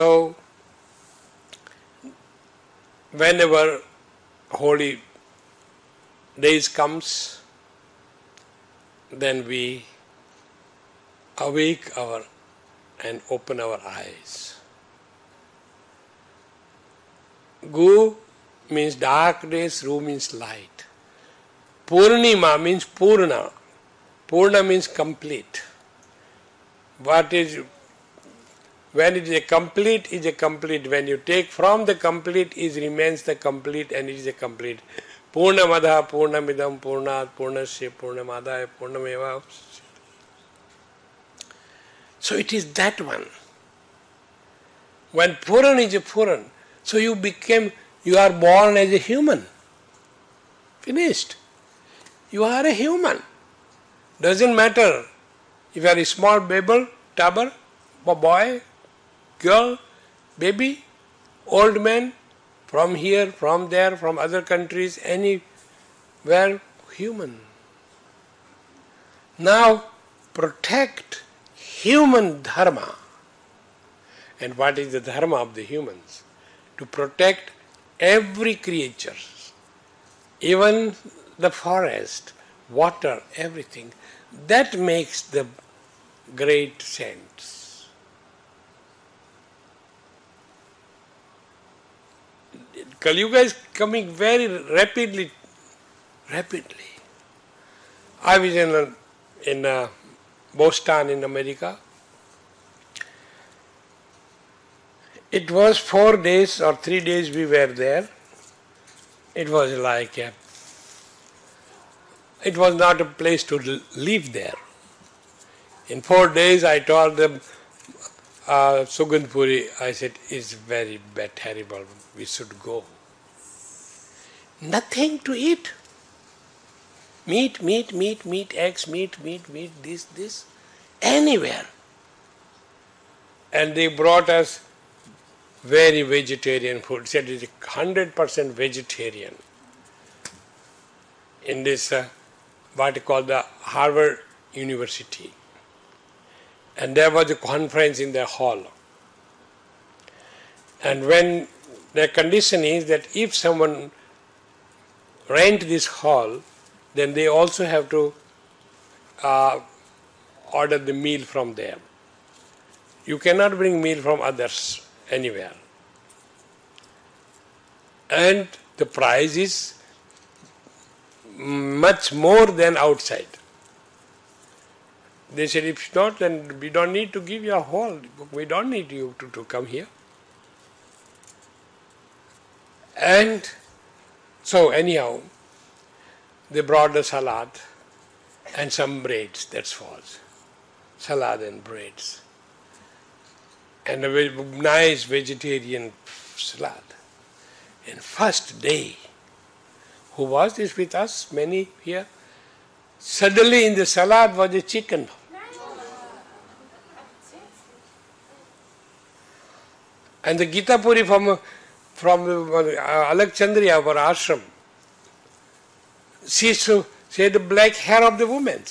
So, whenever holy days comes, then we awake and open our eyes. Gu means dark days, Ru means light. Purnima means Purna. Purna means complete. What is, when it is a complete, is a complete. When you take from the complete, it remains the complete and it is a complete. Purnamadha, Purnamidam, Purnat, Purnasya, Purnamadaya, Purnameva. So it is that one. When Puran is a Puran, so you are born as a human. Finished. You are a human. Doesn't matter if you are a small baby, toddler, boy, girl, baby, old man, from here, from there, from other countries, anywhere, human. Now, protect human dharma. And what is the dharma of the humans? To protect every creature, even the forest, water, everything. That makes the great saints. Kali Yuga is coming very rapidly. I was in Boston in America. It was 4 days or 3 days we were there. It was like it was not a place to live there. In 4 days I told them, Sugandpuri, I said, it's very bad, terrible, we should go. Nothing to eat. Meat, eggs, meat, this, anywhere. And they brought us very vegetarian food. Said it is 100% vegetarian. In this, what you call the Harvard University. And there was a conference in the hall. And when the condition is that if someone rent this hall, then they also have to order the meal from there. You cannot bring meal from others anywhere. And the price is much more than outside. They said, if not, then we don't need to give you a hall. We don't need you to come here. And so anyhow, they brought the salad and some breads, that's all. Salad and breads. And a very nice vegetarian salad. And first day, who was this with us? Many here. Suddenly in the salad was a chicken. And the Gita Puri from Alakchandriya, our ashram, she had the black hair of the women.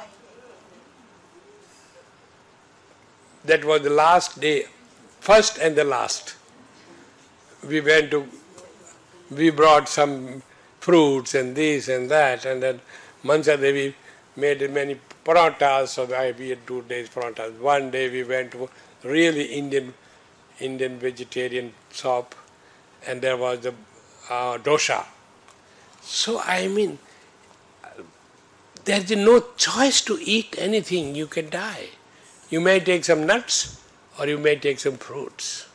That was the last day, first and the last. We brought some fruits and this and that, and then Mansa Devi made many parathas, so we had 2 days parathas. One day we went to really Indian vegetarian shop, and there was the dosha. So I mean, there is no choice to eat anything, you can die. You may take some nuts or you may take some fruits.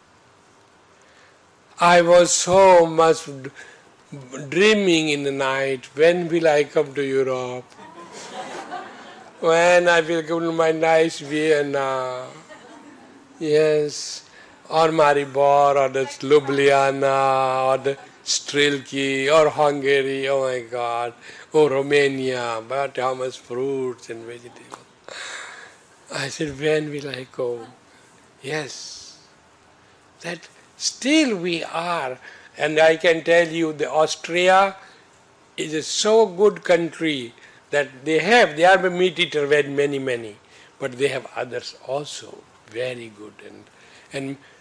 I was so much dreaming in the night, when will I come to Europe? When I will go to my nice Vienna? Yes, or Maribor, or the Ljubljana, or the Strilki, or Hungary, oh my God, or Romania, but how much fruits and vegetables. I said, when will I go? Yes, that still we are. And I can tell you, the Austria is a so good country that they are meat eater, very many, but they have others also, very good. And